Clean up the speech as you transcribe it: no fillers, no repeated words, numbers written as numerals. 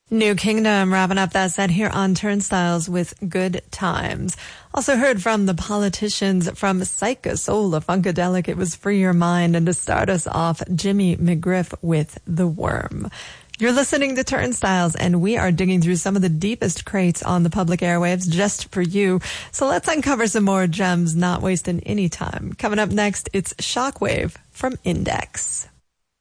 New Kingdom wrapping up that set here on Turnstiles with Good Times. Also heard from the Politicians, from Psycho Soul of Funkadelic, it was Free Your Mind, and to start us off, Jimmy McGriff with The Worm. You're listening to Turnstiles, and we are digging through some of the deepest crates on the public airwaves just for you. So let's uncover some more gems, not wasting any time. Coming up next, it's Shockwave from Index.